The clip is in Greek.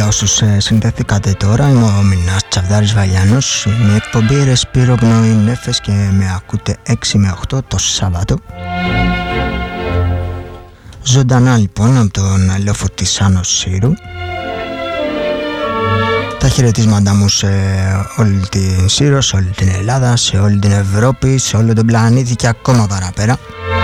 για όσους συνδεθήκατε τώρα. Είμαι ο Μινάς Τσαβδάρης Βαλιάνος. Είναι η εκπομπή Ρεσπίρο Πνοή Νέφες και με ακούτε 6 με 8 το Σάββατο. Ζωντανά λοιπόν από τον λόφο της Άνος Σύρου. Τα χαιρετίσματά μου σε όλη την Σύρο, σε όλη την Ελλάδα, σε όλη την Ευρώπη, σε όλο τον πλανήτη και ακόμα παραπέρα.